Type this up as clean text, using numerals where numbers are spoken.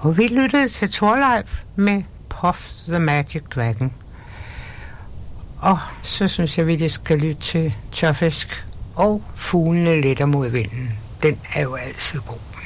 Og vi lyttede til Thorleif med Puff the Magic Dragon. Og så synes jeg, vi skal lytte til Tørfisk og Fuglene letter mod vinden. Den er jo altid god.